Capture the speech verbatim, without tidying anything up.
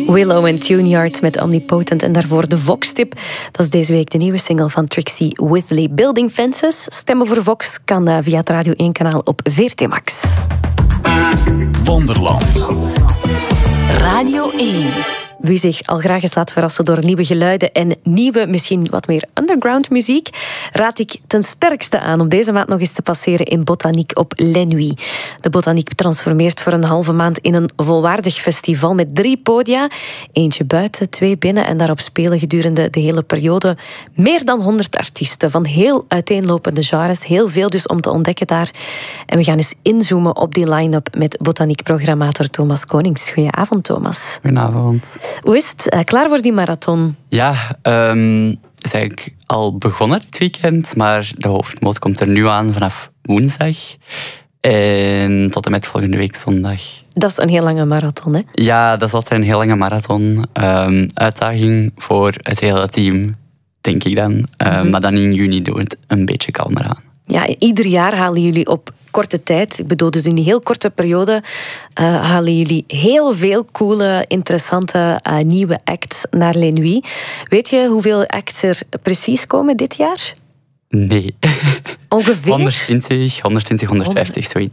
Willow en Tuneyard met Omnipotent en daarvoor de Vox-tip. Dat is deze week de nieuwe single van Trixie Withley. Building Fences, stemmen voor Vox kan via het Radio één kanaal op V R T Max. Wonderland. Radio één. Wie zich al graag eens laat verrassen door nieuwe geluiden en nieuwe, misschien wat meer underground muziek, raad ik ten sterkste aan om deze maand nog eens te passeren in Botaniek op Les Nuits. De Botaniek transformeert voor een halve maand in een volwaardig festival met drie podia. Eentje buiten, twee binnen en daarop spelen gedurende de hele periode meer dan honderd artiesten van heel uiteenlopende genres. Heel veel dus om te ontdekken daar. En we gaan eens inzoomen op die line-up met Botaniek-programmator Thomas Konings. Goedenavond, Thomas. Goedenavond. Hoe is het? Uh, klaar voor die marathon? Ja, um, het is eigenlijk al begonnen dit weekend, maar de hoofdmoot komt er nu aan vanaf woensdag. En tot en met volgende week zondag. Dat is een heel lange marathon, hè? Ja, dat is altijd een heel lange marathon. Um, uitdaging voor het hele team, denk ik dan. Um, mm-hmm. Maar dan in juni doen we het een beetje kalmer aan. Ja, ieder jaar halen jullie op korte tijd, ik bedoel dus in die heel korte periode, uh, halen jullie heel veel coole, interessante, uh, nieuwe acts naar Les Nuits. Weet je hoeveel acts er precies komen dit jaar? Nee. Ongeveer? honderdtwintig, honderdtwintig, honderdvijftig, zoiets.